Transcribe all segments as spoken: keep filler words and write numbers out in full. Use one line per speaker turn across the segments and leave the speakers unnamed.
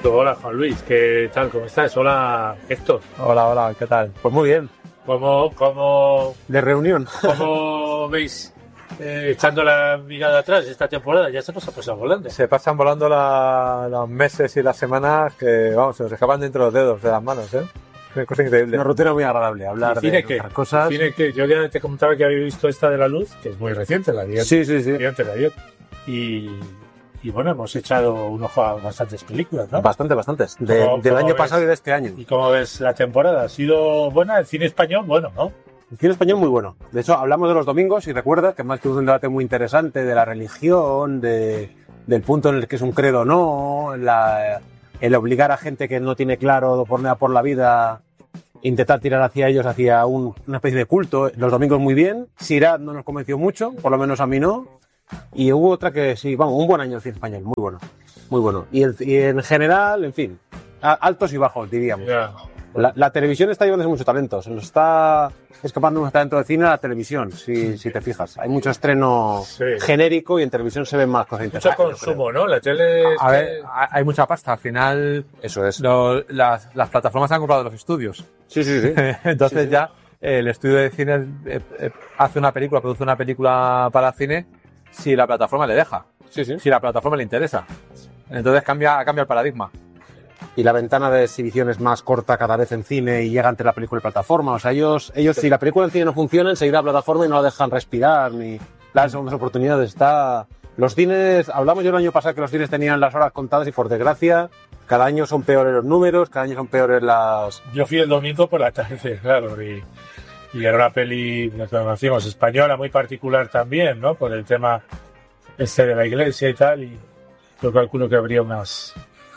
Hola Juan Luis, ¿qué tal? ¿Cómo estás? Hola Héctor.
Hola, hola, ¿qué tal? Pues muy bien.
¿Cómo, cómo,
de reunión.
¿Cómo veis eh, echando la mirada atrás esta temporada? Ya se nos ha pasado volando.
Se pasan volando la, los meses y las semanas que, vamos, se nos escapan dentro de los dedos, de las manos, ¿eh? Una cosa increíble.
Una rutina muy agradable, hablar
cine
de
que,
otras cosas.
Cine que yo ya te comentaba que había visto esta de La Luz, que es muy reciente, la de
Sí, sí, sí.
antes de ayer. Y, y bueno, hemos echado un ojo a bastantes películas, ¿no?
Bastante, bastantes. De,
¿Cómo,
del
cómo
año
ves?
pasado y de este año.
¿Y cómo ves la temporada? ¿Ha sido buena? ¿El cine español? Bueno, ¿no?
El cine español muy bueno. De hecho, hablamos de los domingos y recuerda que más que un debate muy interesante de la religión, de, del punto en el que es un credo o no, la, el obligar a gente que no tiene claro por nada por la vida, intentar tirar hacia ellos, hacia un, una especie de culto. Los domingos muy bien. Sirad no nos convenció mucho, por lo menos a mí no. Y hubo otra que sí, vamos, un buen año el cine español, muy bueno. Muy bueno. Y, el, y en general, en fin, a, altos y bajos, diríamos.
Ya.
La, la televisión está llevándose mucho talento. Se nos está escapando mucho talento del cine a la televisión, si, si te fijas. Hay mucho estreno
Sí.
genérico y en televisión se ven más cosas
Mucho
interesantes.
consumo, ¿no? La tele... es
A
que-
ver, hay mucha pasta. Al final,
Eso es.
lo- las, las plataformas han comprado los estudios.
Sí, sí, sí.
Entonces
Sí, sí.
ya eh, el estudio de cine eh, eh, hace una película, produce una película para cine si la plataforma le deja,
Sí, sí.
si la plataforma le interesa. Entonces cambia, cambia el paradigma.
Y la ventana de exhibición es más corta cada vez en cine y llega entre la película y plataforma. O sea, ellos, ellos si la película en cine no funciona, enseguida la plataforma y no la dejan respirar ni las segundas oportunidades. Está... Los cines, hablamos yo el año pasado que los cines tenían las horas contadas y por desgracia, cada año son peores los números, cada año son peores las...
Yo fui el domingo por la tarde, claro, y, y era una peli, como decimos, española, muy particular también, ¿no? Por el tema este de la iglesia y tal, y yo calculo que habría unas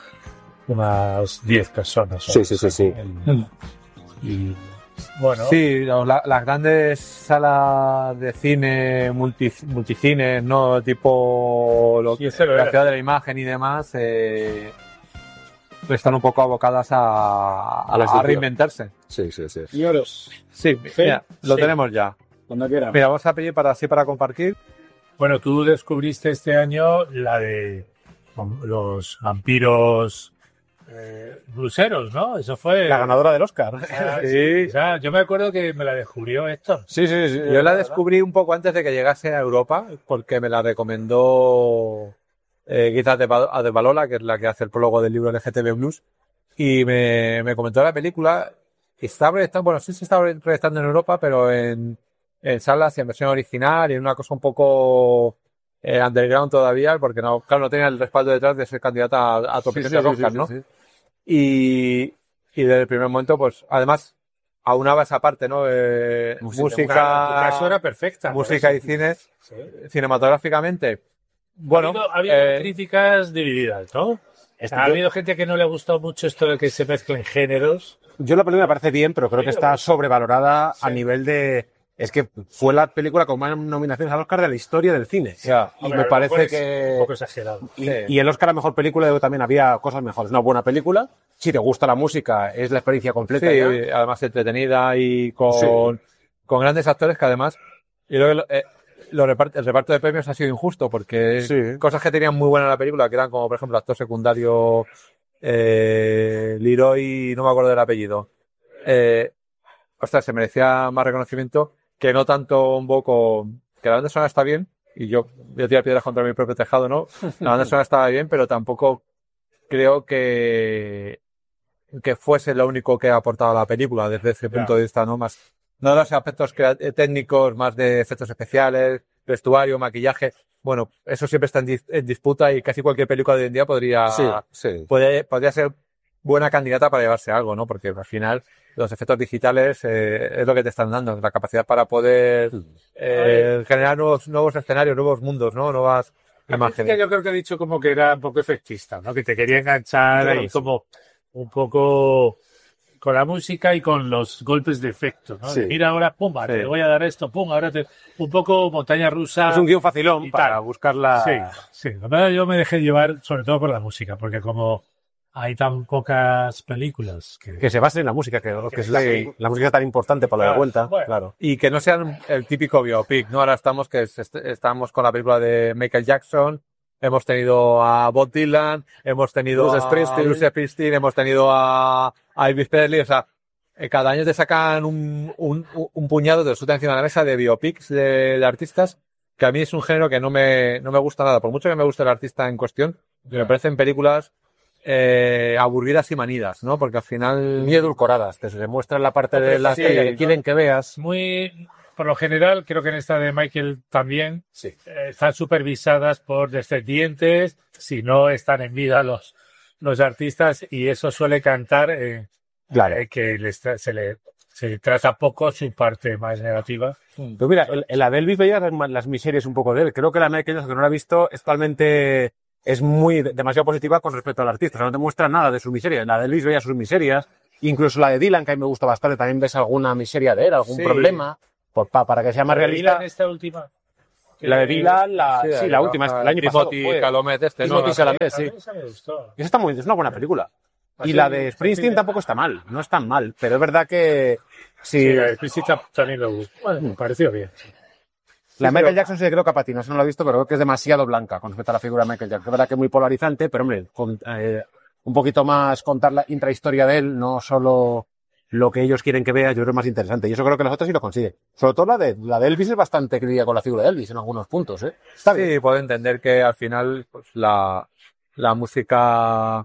unas diez personas.
Sí, sí, sí, sí.
En- y bueno,
Sí, los- la- las grandes salas de cine, multi, multicines, ¿no? Tipo lo,
Sí, ese lo
la
era.
ciudad de la imagen y demás, eh, están un poco abocadas a,
A la
a
extinción.
reinventarse.
Sí, sí, sí.
Señoros,
Sí,
Sí,
mira, lo
sí.
tenemos ya.
cuando quieran.
Mira, vamos a pedir para así para compartir.
bueno, tú descubriste este año la de los vampiros eh, bruseros, ¿no? Eso fue...
La ganadora del Oscar.
Ah,
Sí.
O sea, yo me acuerdo que me la descubrió Héctor.
Sí, sí, sí.
Yo la descubrí un poco antes de que llegase a Europa, porque me la recomendó eh, Guizas de Ba- Adebalola, que es la que hace el prólogo del libro L G T B Blues, y me, me comentó la película. Y está proyectando, bueno, sí se está proyectando en Europa, pero en, en salas y en versión original y en una cosa un poco eh, underground todavía, porque no, claro, no tenía el respaldo detrás de ser candidata a, a top
Sí, sí,
premios
sí,
Oscar,
sí,
¿no?
sí.
Y, y desde el primer momento, pues, además, aunaba esa parte, ¿no? Eh,
Música.
música,
En tu caso era perfecta.
música
por
y
eso.
cine,
Sí.
cinematográficamente. Bueno,
ha habido, ha habido
eh,
críticas divididas, ¿no? Ha habido gente que no le ha gustado mucho esto de que se mezclen géneros.
Yo la película me parece bien, pero creo que está sobrevalorada
Sí.
a nivel de... Es que fue la película con más nominaciones al Oscar de la historia del cine.
ya,
Y
Hombre,
me
a lo
parece
mejor es
que...
un poco exagerado.
Y,
Sí.
y el Oscar a Mejor Película yo también había cosas mejores. Una buena película. Si te gusta la música, es la experiencia completa.
sí,
ya.
además entretenida y con,
Sí.
con grandes actores que además, y luego eh, lo repart- el reparto de premios ha sido injusto porque
Sí.
cosas que tenían muy buena la película, que eran como por ejemplo actor secundario eh, Leroy, no me acuerdo del apellido, eh, ostras, se merecía más reconocimiento que no tanto un poco, que la banda sonora está bien, y yo voy a tirar piedras contra mi propio tejado, ¿no? La banda sonora estaba bien, pero tampoco creo que que fuese lo único que ha aportado a la película desde ese punto
Ya.
de vista, ¿no? Más, no de los aspectos crea- eh, técnicos, más de efectos especiales, vestuario, maquillaje. Bueno, eso siempre está en, dis- en disputa y casi cualquier película de hoy en día podría,
Sí, sí.
puede- podría ser buena candidata para llevarse algo, ¿no? Porque al final los efectos digitales eh, es lo que te están dando, la capacidad para poder eh, generar nuevos, nuevos escenarios, nuevos mundos, ¿no? Nuevas
La
imágenes.
crítica yo creo que he dicho como que era un poco efectista, ¿no? Que te quería enganchar
Claro
ahí
que sí.
como un poco con la música y con los golpes de efecto, ¿no?
Sí.
De, mira ahora, pum, va,
Sí.
te voy a dar esto, pum, ahora te... Un poco montaña rusa.
Es un guión facilón
y
para
tal.
buscar la...
Sí, sí. La verdad yo me dejé llevar sobre todo por la música, porque como hay tan pocas películas que...
Que se base en la música, que, que es la,
Sí.
la música es tan importante para la
Claro,
cuenta.
bueno.
Claro.
Y que no sean el típico biopic, ¿no? Ahora estamos que es- est- estamos con la película de Michael Jackson, hemos tenido a Bob Dylan, hemos tenido
Bruce
a
Springsteen.
Bruce Springsteen, hemos tenido a, a Elvis Presley, o sea, eh, cada año te sacan un, un, un puñado, te lo sueltan encima de la mesa de biopics de, de artistas, que a mí es un género que no me, no me gusta nada, por mucho que me guste el artista en cuestión, me parecen películas eh, aburridas y manidas, ¿no? Porque al final...
Muy edulcoradas, te se muestra la parte de la
Sí,
serie que quieren que veas.
Muy, por lo general, creo que en esta de Michael también,
Sí.
eh, están supervisadas por descendientes, si no están en vida los, los artistas, y eso suele cantar eh,
Claro.
eh, que les tra- se le se trata poco su parte más negativa.
Pero mira, el, el la de Elvis veía las, las miserias un poco de él. Creo que la Michael Jackson, que no la he visto, es totalmente, es muy, demasiado positiva con respecto al artista. O sea, no te muestra nada de su miseria. La de Elvis veía sus miserias. Incluso la de Dylan, que a mí me gusta bastante, también ves alguna miseria de él, algún
Sí.
problema. Por, pa- para que sea más realista.
En esta última.
La de Dylan, la, sí, la,
de-
última, el año pasado.
Timothy
fue.
Chalamet este, ¿no?
Timothy Chalamet,
A
sí.
mí esa me gustó.
Esa está muy, es una buena película. Y
Así,
la de Springsteen
sí.
tampoco está mal, no es tan mal, pero es verdad que
Sí,
sí,
la de Priscilla también lo gustó. Bueno, me pareció bien.
la
sí,
Michael
pero-
Jackson sí que creo que patina, eso no lo he visto, pero creo que es demasiado blanca con respecto a la figura de Michael Jackson. Es verdad que es muy polarizante, pero hombre, con, eh, un poquito más contar la intrahistoria de él, no solo lo que ellos quieren que veas, yo creo que es más interesante. Y eso creo que los otros sí lo consigue. Sobre todo la de, la de Elvis es bastante crítica con la figura de Elvis en algunos puntos, ¿eh? Está bien.
Sí, puedo entender que al final pues, la, la música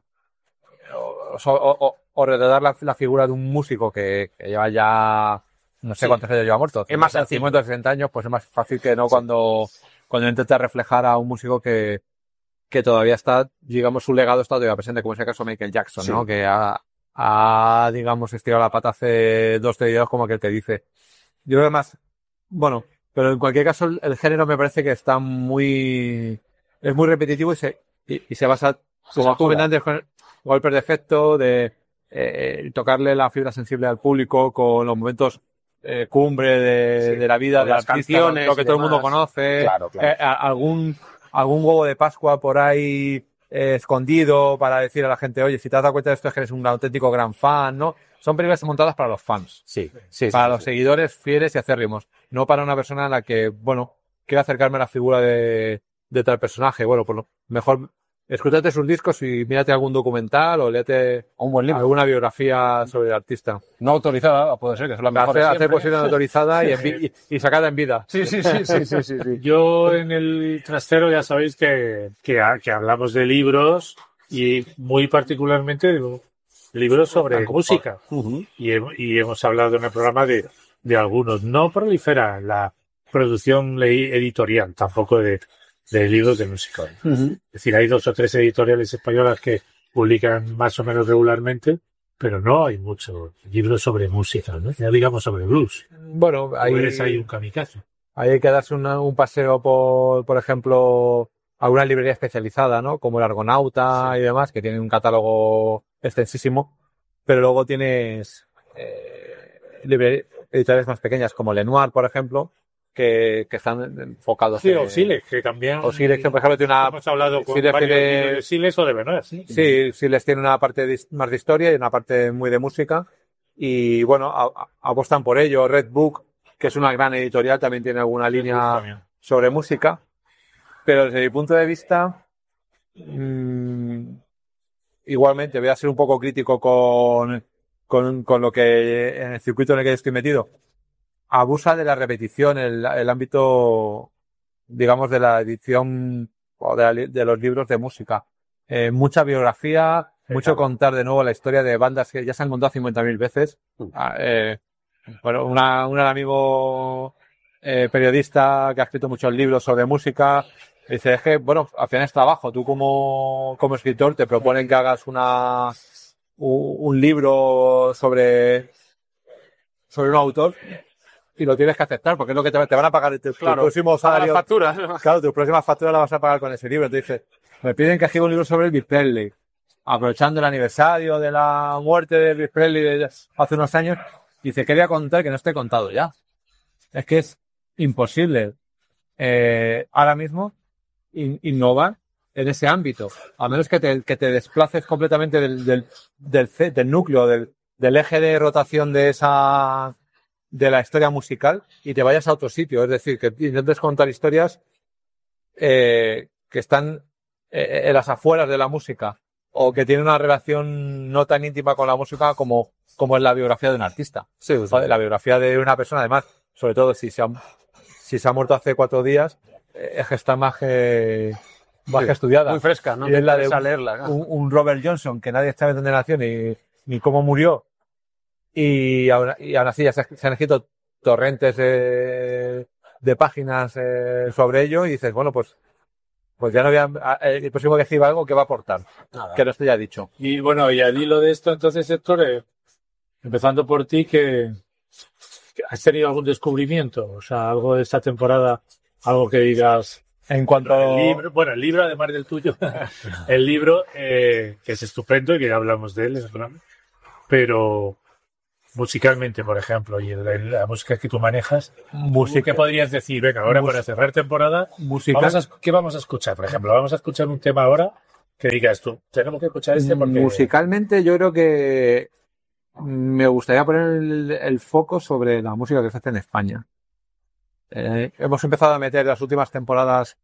o, o, o, o retratar la, la figura de un músico que, que lleva ya no sé
Sí.
cuántos años lleva muerto.
Es más sencillo.
cincuenta o sesenta años, pues es más fácil que no cuando, cuando intenta reflejar a un músico que, que todavía está, digamos, su legado está todavía presente, como es el caso de Michael Jackson,
Sí.
¿no? Que ha, ha, digamos, estirado la pata hace dos, tres días como que te dice. Yo creo que más, bueno, pero en cualquier caso el, el género me parece que está muy, es muy repetitivo y se, y, y se basa, como
satura.
comenté antes, con golpes de efecto, de eh, tocarle la fibra sensible al público con los momentos eh, cumbre de,
Sí.
de la vida
Con
del
las
artista,
canciones
lo que
y
todo el mundo
demás.
conoce,
Claro, claro.
eh, a- algún, algún huevo de Pascua por ahí eh, escondido para decir a la gente, oye, si te has dado cuenta de esto es que eres un auténtico gran fan, ¿no? Son películas montadas para los fans,
Sí, sí,
para
sí,
los
sí.
seguidores fieles y acérrimos, no para una persona a la que, bueno, quiero acercarme a la figura de, de tal personaje. Bueno, por lo mejor escúchate sus discos y mírate algún documental o léete
Un buen libro.
alguna biografía sobre el artista.
No autorizada, puede ser que son las
Hacer,
mejores
hacer
siempre.
posible una autorizada y, en vi- y, y sacada en vida.
Sí, sí, sí, sí, sí, sí, sí.
Yo en el trastero ya sabéis que, que, ha- que hablamos de libros y muy particularmente de libros sobre música.
Ujú.
Y, he- y hemos hablado en el programa de, de algunos. No prolifera la producción ley- editorial, tampoco de, de libros de música.
Ujú.
Es decir, hay dos o tres editoriales españolas que publican más o menos regularmente, pero no hay muchos libros sobre música, ¿no? Ya digamos sobre blues.
Bueno, ahí,
Ahí eres ahí un kamikaze.
ahí hay que darse una- un paseo por, por ejemplo, a una librería especializada, ¿no? Como el Argonauta y demás, que tienen un catálogo extensísimo, pero luego tienes eh, libre- editoriales más pequeñas como Lenoir, por ejemplo, que, que están enfocados
Sí,
en...
o Silex, que también...
O Silex, que por ejemplo tiene una...
Hemos hablado con
Silex
varios
tiene-
libros de Silex o de Benoit, sí.
Sí, sí les tiene una parte de- más de historia y una parte muy de música. Y bueno, a- a- apostan por ello. Red Book, que es una gran editorial, también tiene alguna línea
También.
sobre música. Pero desde mi punto de vista, mmm, igualmente voy a ser un poco crítico con, con, con lo que en el circuito en el que estoy metido. Abusa de la repetición, el, el ámbito, digamos, de la edición o de, la li- de los libros de música. Eh, mucha biografía,
Sí,
mucho
claro.
contar de nuevo la historia de bandas que ya se han contado cincuenta mil veces.
Mm.
Ah, eh, bueno, una, un amigo eh, periodista que ha escrito muchos libros sobre música dice, es que, bueno, al final es trabajo. Tú como, como escritor te proponen que hagas una, un, un libro sobre, sobre un autor y lo tienes que aceptar porque es lo que te, te van a pagar. Tu, tu
Claro,
próximo
Paga
salario,
las facturas.
claro, tu próxima factura la vas a pagar con ese libro. Entonces dices, me piden que escriba un libro sobre Elvis Presley, aprovechando el aniversario de la muerte de Elvis Presley de hace unos años. Dice, quería contar que no esté contado ya. Es que es imposible eh, ahora mismo in- innovar en ese ámbito, a menos que te, que te desplaces completamente del, del, del, ce- del núcleo, del, del eje de rotación de esa de la historia musical y te vayas a otro sitio. Es decir, que intentes contar historias eh, que están eh, en las afueras de la música, o que tiene una relación no tan íntima con la música como, como es la biografía de un artista.
Sí,
Joder, la biografía de una persona, además, sobre todo si se ha, si se ha muerto hace cuatro días, eh, es que está más que, más
sí,
que estudiada.
muy fresca, ¿no?
Y es la de
un,
un,
leerla, claro.
un, un Robert Johnson, que nadie sabe dónde nació ni, ni cómo murió. Y aún, y aún así ya se, se han escrito torrentes de, de páginas eh, sobre ello, y dices, bueno, pues pues ya no voy a, el próximo que escriba algo que va a aportar.
Nada.
Que no esté ya dicho.
Y bueno, y al hilo de esto, entonces, Héctor, eh, empezando por ti, que, que has tenido algún descubrimiento, o sea, algo de esta temporada, algo que digas.
En cuanto
El libro, bueno, el libro, además del tuyo, el libro, eh, que es estupendo y que ya hablamos de él, es grande, pero musicalmente, por ejemplo, y en la, en la música que tú manejas,
música,
¿qué podrías decir? Venga, ahora
Mus-
para cerrar temporada,
musical,
vamos a, ¿qué vamos a escuchar? Por ejemplo, vamos a escuchar un tema ahora que digas tú, tenemos que escuchar este porque...
musicalmente yo creo que me gustaría poner el, el foco sobre la música que se hace en España. Eh, hemos empezado a meter las últimas temporadas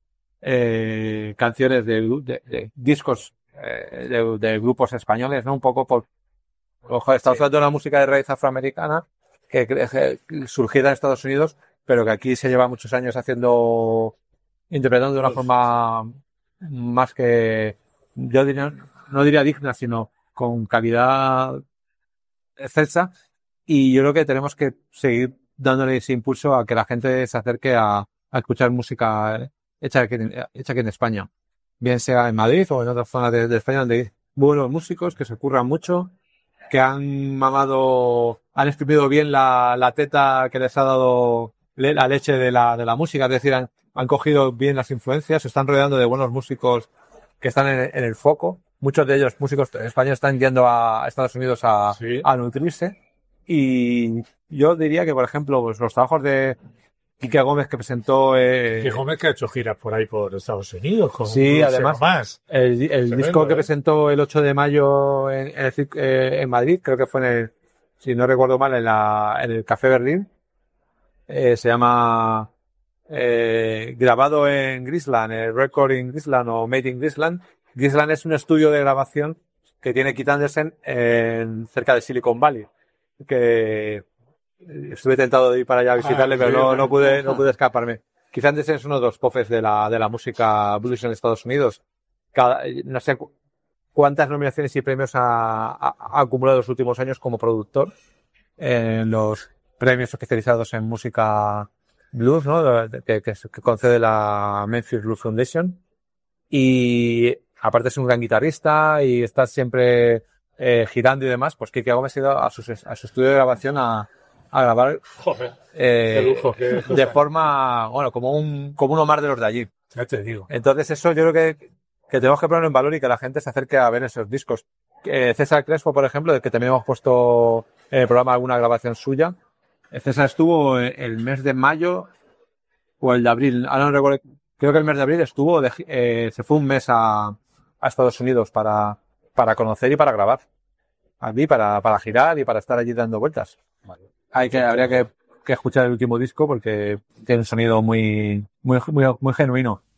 eh, canciones de, de, de discos eh, de, de grupos españoles, ¿no? Un poco por... Ojo, estamos
Sí.
hablando de una música de raíz afroamericana que, que, que surgida en Estados Unidos, pero que aquí se lleva muchos años haciendo, interpretando de una forma más que, yo diría, no diría digna, sino con calidad excelsa. Y yo creo que tenemos que seguir dándole ese impulso a que la gente se acerque a, a escuchar música hecha aquí, en- hecha aquí en España. Bien sea en Madrid o en otras zonas de, de España donde hay buenos músicos que se curran mucho, que han mamado, han exprimido bien la, la teta que les ha dado le- la leche de la, de la música, es decir, han, han cogido bien las influencias, se están rodeando de buenos músicos que están en, en el foco. Muchos de ellos, músicos en España, están yendo a Estados Unidos a,
Sí.
a nutrirse. Y yo diría que, por ejemplo, pues los trabajos de Quique Gómez que presentó eh,
Que Gómez que ha hecho giras por ahí por Estados Unidos. Con
Sí,
un
además,
más.
el, el
Tremendo,
disco que
¿eh?
presentó el ocho de mayo en, en, el cir- eh, en Madrid, creo que fue en el, si no recuerdo mal, en, la, en el Café Berlín, eh, se llama eh, grabado en Grisland, eh, Record in Grisland o Made in Grisland. Grisland es un estudio de grabación que tiene Keith Anderson en, cerca de Silicon Valley, que estuve tentado de ir para allá a visitarle,
Ah,
pero
sí,
no,
bueno.
no pude, no pude escaparme. Keith Anderson es uno de los profes de la, de la música blues en Estados Unidos. Cada, no sé cu- cuántas nominaciones y premios ha, ha- ha acumulado en los últimos años como productor en los premios especializados en música blues, ¿no? Que, que, que concede la Memphis Blues Foundation. Y aparte es un gran guitarrista y está siempre eh, girando y demás, pues Quique Gómez ha ido a su, a su estudio de grabación a, a grabar
Joder,
eh,
qué lujo, qué
de
cosa.
forma, bueno, como un, como uno más de los de allí.
Ya te digo.
Entonces eso yo creo que, que tenemos que ponerlo en valor y que la gente se acerque a ver esos discos. Eh, César Crespo, por ejemplo, del que también hemos puesto en el programa alguna grabación suya. Eh, César estuvo eh, el mes de mayo o el de abril, ahora no recuerdo, creo que el mes de abril estuvo, de gi- eh, se fue un mes a, a Estados Unidos para, para conocer y para grabar. Allí, para, para girar y para estar allí dando vueltas. Hay que, habría que, que escuchar el último disco porque tiene un sonido muy, muy, muy, muy genuino.